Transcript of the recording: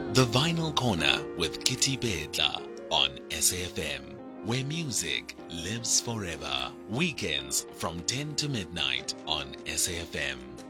The Vinyl Corner with Kitty Bedla on SAFM, where music lives forever. Weekends from 10 to midnight on SAFM.